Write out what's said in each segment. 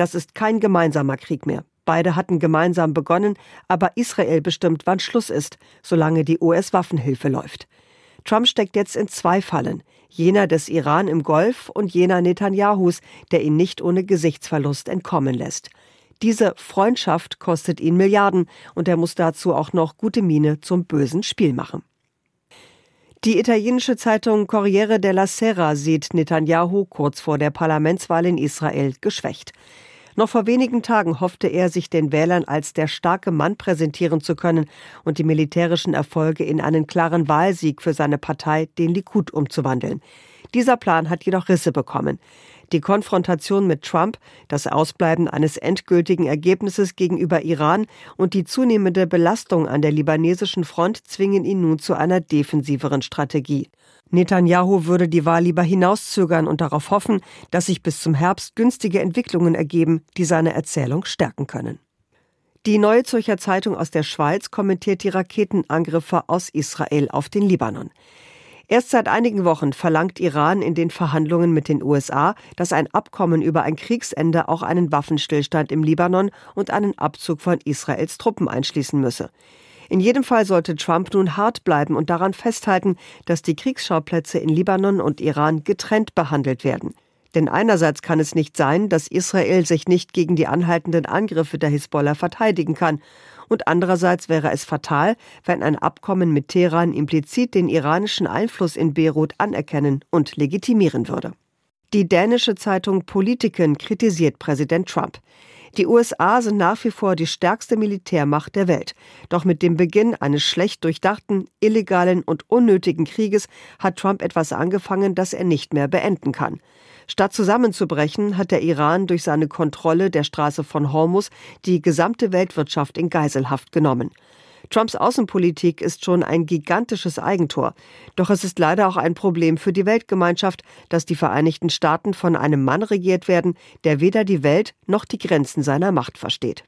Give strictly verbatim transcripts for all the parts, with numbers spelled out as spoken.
Das ist kein gemeinsamer Krieg mehr. Beide hatten gemeinsam begonnen, aber Israel bestimmt, wann Schluss ist, solange die U S-Waffenhilfe läuft. Trump steckt jetzt in zwei Fallen. Jener des Iran im Golf und jener Netanyahus, der ihn nicht ohne Gesichtsverlust entkommen lässt. Diese Freundschaft kostet ihn Milliarden und er muss dazu auch noch gute Miene zum bösen Spiel machen. Die italienische Zeitung Corriere della Sera sieht Netanyahu kurz vor der Parlamentswahl in Israel geschwächt. Noch vor wenigen Tagen hoffte er, sich den Wählern als der starke Mann präsentieren zu können und die militärischen Erfolge in einen klaren Wahlsieg für seine Partei, den Likud, umzuwandeln. Dieser Plan hat jedoch Risse bekommen. Die Konfrontation mit Trump, das Ausbleiben eines endgültigen Ergebnisses gegenüber Iran und die zunehmende Belastung an der libanesischen Front zwingen ihn nun zu einer defensiveren Strategie. Netanyahu würde die Wahl lieber hinauszögern und darauf hoffen, dass sich bis zum Herbst günstige Entwicklungen ergeben, die seine Erzählung stärken können. Die Neue Zürcher Zeitung aus der Schweiz kommentiert die Raketenangriffe aus Israel auf den Libanon. Erst seit einigen Wochen verlangt Iran in den Verhandlungen mit den U S A, dass ein Abkommen über ein Kriegsende auch einen Waffenstillstand im Libanon und einen Abzug von Israels Truppen einschließen müsse. In jedem Fall sollte Trump nun hart bleiben und daran festhalten, dass die Kriegsschauplätze in Libanon und Iran getrennt behandelt werden. Denn einerseits kann es nicht sein, dass Israel sich nicht gegen die anhaltenden Angriffe der Hisbollah verteidigen kann. Und andererseits wäre es fatal, wenn ein Abkommen mit Teheran implizit den iranischen Einfluss in Beirut anerkennen und legitimieren würde. Die dänische Zeitung Politiken kritisiert Präsident Trump. Die U S A sind nach wie vor die stärkste Militärmacht der Welt. Doch mit dem Beginn eines schlecht durchdachten, illegalen und unnötigen Krieges hat Trump etwas angefangen, das er nicht mehr beenden kann. Statt zusammenzubrechen, hat der Iran durch seine Kontrolle der Straße von Hormuz die gesamte Weltwirtschaft in Geiselhaft genommen. Trumps Außenpolitik ist schon ein gigantisches Eigentor. Doch es ist leider auch ein Problem für die Weltgemeinschaft, dass die Vereinigten Staaten von einem Mann regiert werden, der weder die Welt noch die Grenzen seiner Macht versteht.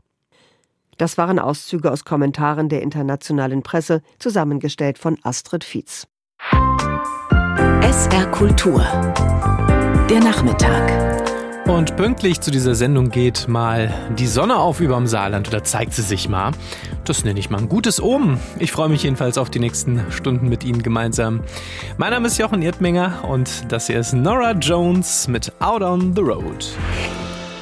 Das waren Auszüge aus Kommentaren der internationalen Presse, zusammengestellt von Astrid Fietz. S R Kultur. Der Nachmittag. Und pünktlich zu dieser Sendung geht mal die Sonne auf überm Saarland oder zeigt sie sich mal. Das nenne ich mal ein gutes Omen. Ich freue mich jedenfalls auf die nächsten Stunden mit Ihnen gemeinsam. Mein Name ist Jochen Erdmenger und das hier ist Norah Jones mit Out on the Road.